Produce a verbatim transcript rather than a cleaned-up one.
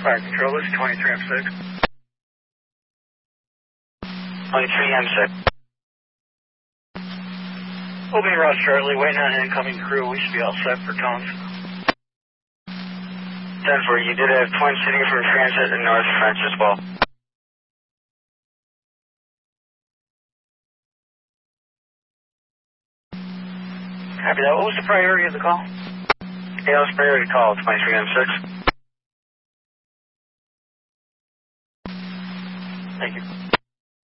Fire control, this is twenty-three M six. twenty-three M six. We'll be Ross Charlie, waiting on incoming crew. We should be all set for tones. ten four, you did have twin sitting from transit in North French as well. Copy that. What was the priority of the call? Yeah, it was priority call, twenty-three M six. Thank you.